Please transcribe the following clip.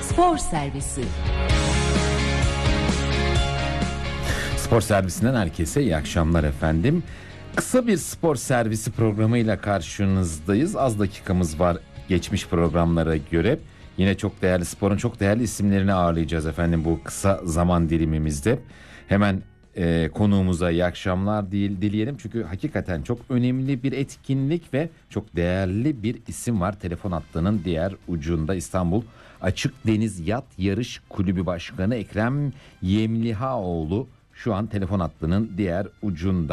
Spor Servisi. Spor servisinden herkese iyi akşamlar efendim. Kısa bir spor servisi programıyla karşınızdayız. Az dakikamız var geçmiş programlara göre. Yine çok değerli sporun çok değerli isimlerini ağırlayacağız efendim bu kısa zaman dilimimizde. Hemen konuğumuza iyi akşamlar dileyelim. Çünkü hakikaten çok önemli bir etkinlik ve çok değerli bir isim var. Telefon hattının diğer ucunda İstanbul Açık Deniz Yat Yarış Kulübü Başkanı Ekrem Yemlihaoğlu şu an telefon hattının diğer ucunda.